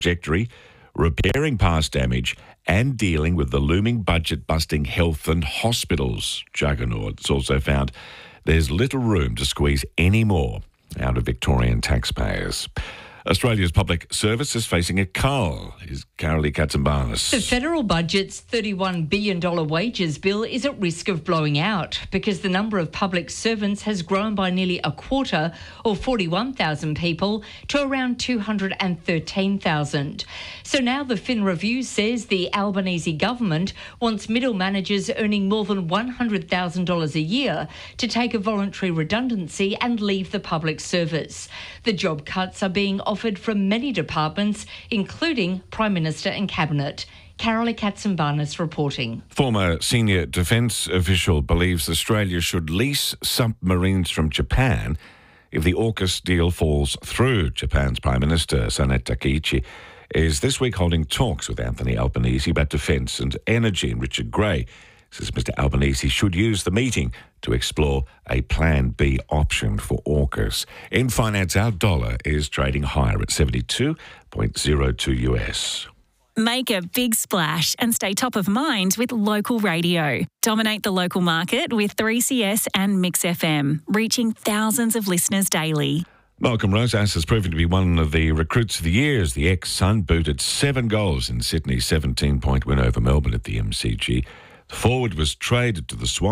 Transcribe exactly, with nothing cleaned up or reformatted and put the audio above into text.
trajectory, repairing past damage, and dealing with the looming budget-busting health and hospitals juggernaut. It's also found there's little room to squeeze any more out of Victorian taxpayers. Australia's public service is facing a cull, is Carolee Katsambarnis. The federal budget's thirty-one billion dollars wages bill is at risk of blowing out because the number of public servants has grown by nearly a quarter, or forty-one thousand people, to around two hundred thirteen thousand. So now the Fin Review says the Albanese government wants middle managers earning more than one hundred thousand dollars a year to take a voluntary redundancy and leave the public service. The job cuts are being offered from many departments, including Prime Minister and Cabinet. Carolee Katsambarnis reporting. Former senior defence official believes Australia should lease submarines from Japan if the AUKUS deal falls through. Japan's Prime Minister, Sanet Takaichi, is this week holding talks with Anthony Albanese about defence and energy, and Richard Gray says Mister Albanese should use the meeting to explore a Plan B option for AUKUS. In finance, our dollar is trading higher at seventy-two point oh two U S. Make a big splash and stay top of mind with local radio. Dominate the local market with three C S and Mix F M, reaching thousands of listeners daily. Malcolm Rosas has proven to be one of the recruits of the year as the ex-Sun booted seven goals in Sydney's seventeen-point win over Melbourne at the M C G. The forward was traded to the Swans.